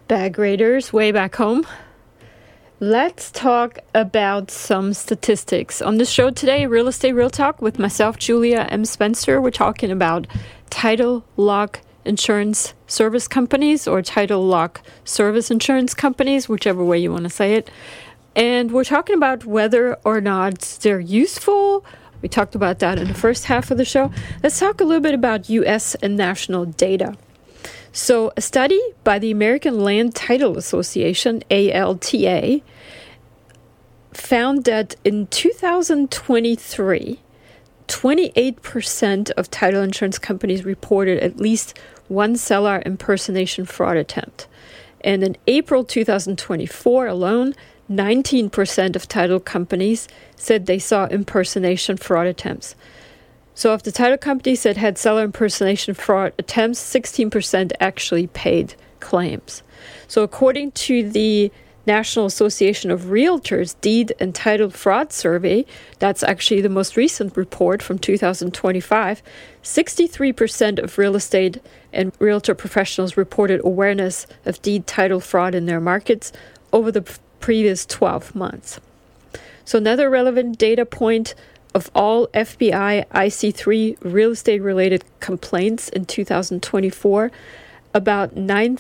Bag Raiders, way back home. Let's talk about some statistics. On the show today, Real Estate Real Talk with myself, Julia M. Spencer. We're talking about title lock insurance service companies or title lock service insurance companies, whichever way you want to say it. And we're talking about whether or not they're useful. We talked about that in the first half of the show. Let's talk a little bit about U.S. and national data. So a study by the American Land Title Association, ALTA, found that in 2023, 28% of title insurance companies reported at least one seller impersonation fraud attempt. And in April 2024 alone, 19% of title companies said they saw impersonation fraud attempts. So of the title companies that had seller impersonation fraud attempts, 16% actually paid claims. So according to the National Association of Realtors Deed and Title Fraud Survey, that's actually the most recent report from 2025, 63% of real estate and realtor professionals reported awareness of deed title fraud in their markets over the previous 12 months. So another relevant data point, of all FBI IC3 real estate-related complaints in 2024, about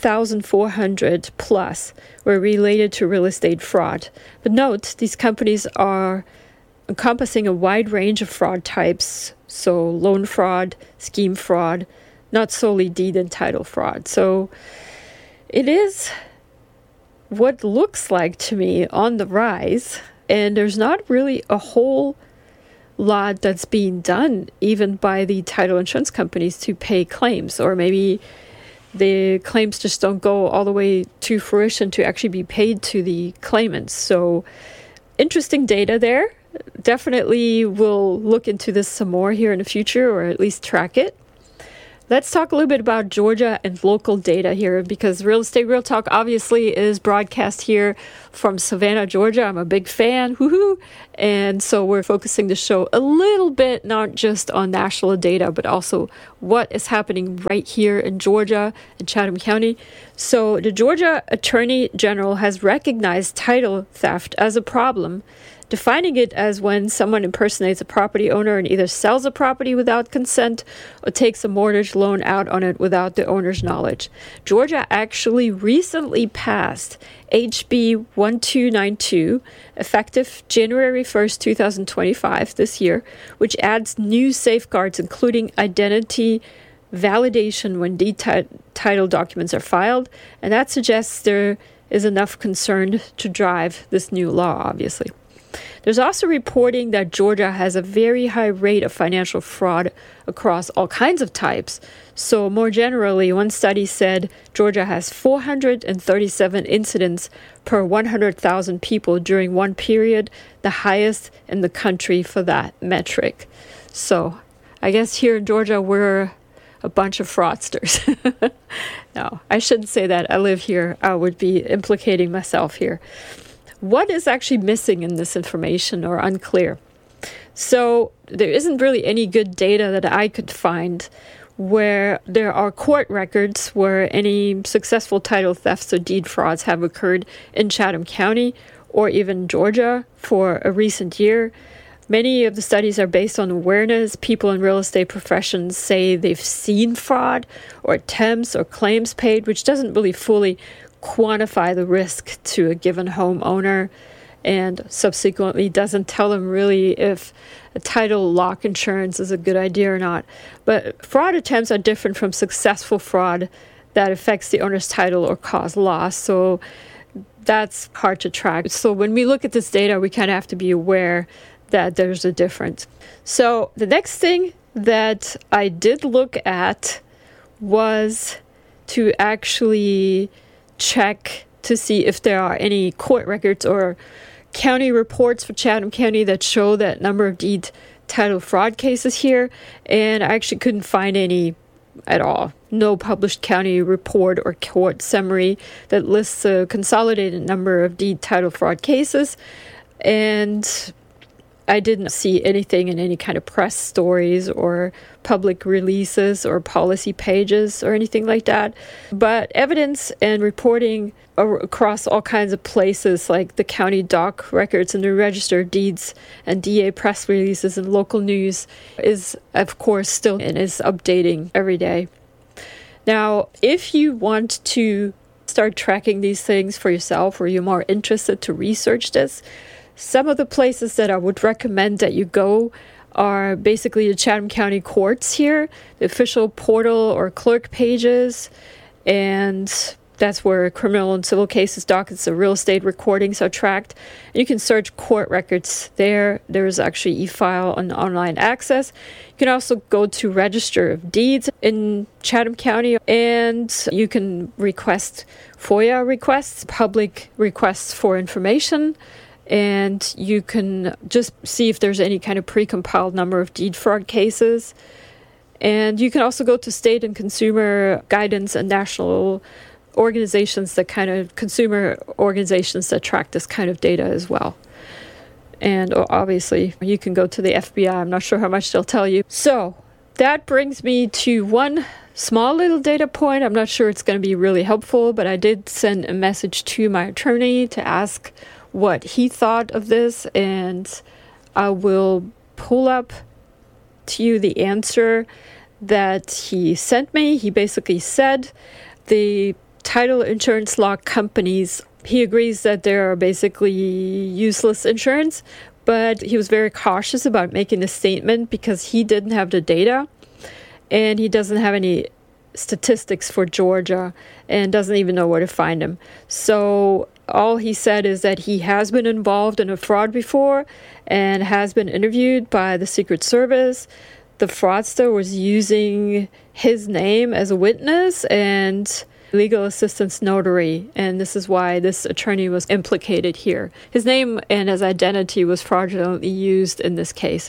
9,400 plus were related to real estate fraud. But note, these companies are encompassing a wide range of fraud types, so loan fraud, scheme fraud, not solely deed and title fraud. So it is what looks like to me on the rise, and there's not really a whole lot that's being done even by the title insurance companies to pay claims, or maybe the claims just don't go all the way to fruition to actually be paid to the claimants. So interesting data there. Definitely will look into this some more here in the future, or at least track it. Let's talk a little bit about Georgia and local data here, because Real Estate Real Talk obviously is broadcast here from Savannah, Georgia. I'm a big fan, woohoo! And so we're focusing the show a little bit, not just on national data, but also what is happening right here in Georgia, in Chatham County. So the Georgia Attorney General has recognized title theft as a problem, defining it as when someone impersonates a property owner and either sells a property without consent or takes a mortgage loan out on it without the owner's knowledge. Georgia actually recently passed HB 1292, effective January 1st, 2025, this year, which adds new safeguards, including identity validation when deed title documents are filed. And that suggests there is enough concern to drive this new law, obviously. There's also reporting that Georgia has a very high rate of financial fraud across all kinds of types. So more generally, one study said Georgia has 437 incidents per 100,000 people during one period, the highest in the country for that metric. So I guess here in Georgia, we're a bunch of fraudsters. No, I shouldn't say that. I live here. I would be implicating myself here. What is actually missing in this information or unclear? So there isn't really any good data that I could find where there are court records where any successful title thefts or deed frauds have occurred in Chatham County or even Georgia for a recent year. Many of the studies are based on awareness. People in real estate professions say they've seen fraud or attempts or claims paid, which doesn't really fully quantify the risk to a given homeowner, and subsequently doesn't tell them really if a title lock insurance is a good idea or not. But fraud attempts are different from successful fraud that affects the owner's title or cause loss. So that's hard to track. So when we look at this data, we kind of have to be aware that there's a difference. So the next thing that I did look at was to actually check to see if there are any court records or county reports for Chatham County that show that number of deed title fraud cases here, and I actually couldn't find any at all. No published county report or court summary that lists a consolidated number of deed title fraud cases. And I didn't see anything in any kind of press stories or public releases or policy pages or anything like that. But evidence and reporting across all kinds of places like the county doc records and the register of deeds and DA press releases and local news is, of course, still and is updating every day. Now, if you want to start tracking these things for yourself, or you're more interested to research this, some of the places that I would recommend that you go are basically the Chatham County courts here, the official portal or clerk pages, and that's where criminal and civil cases, dockets, and real estate recordings are tracked. And you can search court records there. There's actually e-file and online access. You can also go to Register of Deeds in Chatham County, and you can request FOIA requests, public requests for information, and you can just see if there's any kind of pre-compiled number of deed fraud cases. And you can also go to state and consumer guidance and national organizations, that kind of consumer organizations that track this kind of data as well. And obviously, you can go to the FBI. I'm not sure how much they'll tell you. So that brings me to one small little data point. I'm not sure it's going to be really helpful, but I did send a message to my attorney to ask what he thought of this, and I will pull up to you the answer that he sent me. He basically said the title insurance law companies, he agrees that they are basically useless insurance, but he was very cautious about making a statement because he didn't have the data, and he doesn't have any statistics for Georgia and doesn't even know where to find them. So all he said is that he has been involved in a fraud before and has been interviewed by the Secret Service. The fraudster was using his name as a witness and legal assistance notary, and this is why this attorney was implicated here. His name and his identity was fraudulently used in this case.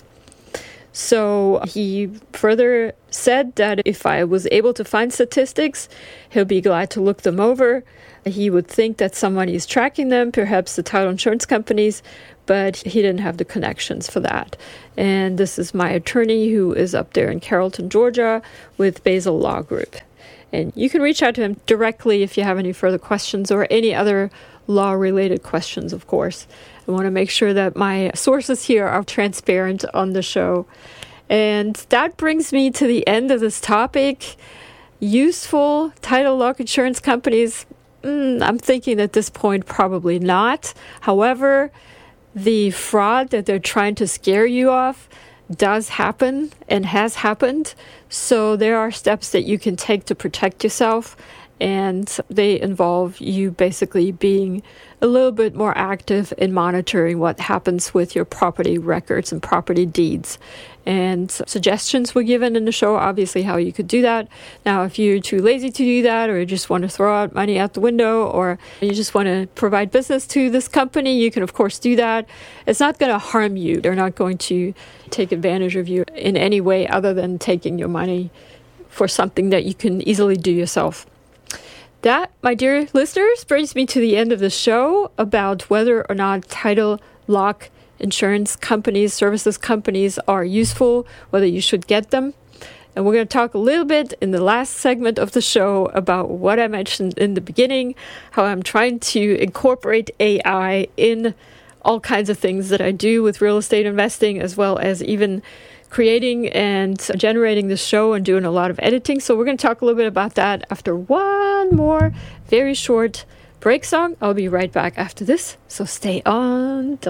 So he further said that if I was able to find statistics, he'll be glad to look them over. He would think that somebody is tracking them, perhaps the title insurance companies, but he didn't have the connections for that. And this is my attorney who is up there in Carrollton, Georgia with Basil Law Group. And you can reach out to him directly if you have any further questions or any other law-related questions, of course. I want to make sure that my sources here are transparent on the show. And that brings me to the end of this topic. Useful title lock insurance companies, I'm thinking at this point probably not. However, the fraud that they're trying to scare you off does happen and has happened. So there are steps that you can take to protect yourself, and they involve you basically being a little bit more active in monitoring what happens with your property records and property deeds. And suggestions were given in the show, obviously, how you could do that. Now, if you're too lazy to do that, or you just want to throw out money out the window, or you just want to provide business to this company, you can, of course, do that. It's not going to harm you. They're not going to take advantage of you in any way other than taking your money for something that you can easily do yourself. That, my dear listeners, brings me to the end of the show about whether or not title lock insurance companies, services companies are useful, whether you should get them. And we're going to talk a little bit in the last segment of the show about what I mentioned in the beginning, how I'm trying to incorporate AI in all kinds of things that I do with real estate investing, as well as even creating and generating the show and doing a lot of editing. So we're going to talk a little bit about that after one more very short break song. I'll be right back after this, so stay on.